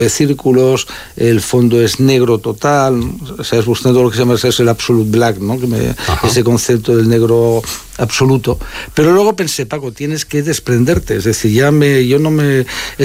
de círculos, el fondo es negro total, o sea, es buscando lo que se llama el absolute black, ¿no? Ese concepto del negro absoluto. Pero luego pensé, Paco, tienes que desprenderte, es decir, yo no me